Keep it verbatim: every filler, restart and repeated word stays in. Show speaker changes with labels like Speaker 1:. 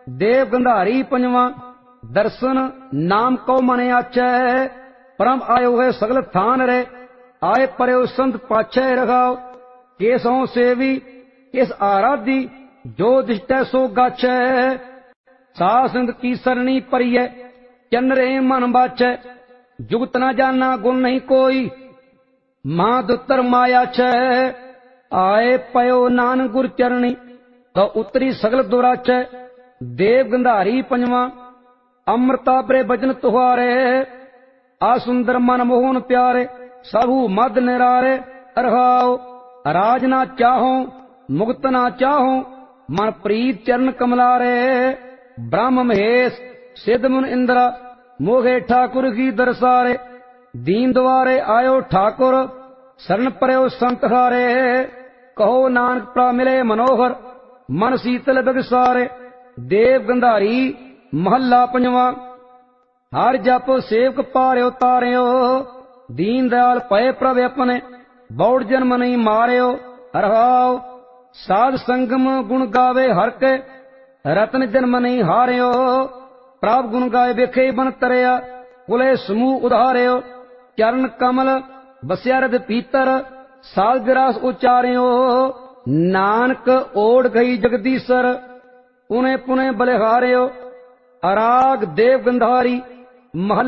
Speaker 1: देव गंधारी पंजवा दर्शन नाम को मन आचै परम आयो है सगल थान रे आए पर्यो संत पाछै रखाओ केसों सेवी किस आराधी जो दिष्टै सो गाछै सासंग की सरणी परिय चंद्रे मन बाचै जुगत न जाना गुण नहीं कोई मां दुतर माया छै आए पयो नानक गुर चरणी तो उतरी सगल दुराचै देव गंधारी पंजवा अमृता प्रे बचन तुहारे आसुंदर मन मोहन प्यारे सबू मद निरारे रहाओ राज ना चाहो मुक्त ना चाहो मन प्रीत चरण कमलारे ब्रह्म महेश सिद्ध मुन इंद्रा मोहे ठाकुर की दरसारे दीन द्वारे आयो ठाकुर शरण पर्यो संत हारे कहो नानक प्रा मिले मनोहर मन शीतल बिगसारे देव गंधारी महला पंजवा हर जप सेवक पार्यो तार्यो दीन दयाल पए प्रभ अपने बौड़ जन्म नहीं मार्यो रहाओ साध संगम गुण गावे हर के रतन जन्म नहीं हार्यो प्रभ गुण गाए वेखे बन तरया कुले समूह उधार्यो चरण कमल बस्या रद पीतर साल विरास उचार्यो नानक ओढ़ गई जगदीसर पुने पुने बलिहार्यो अराग देव गंधारी महल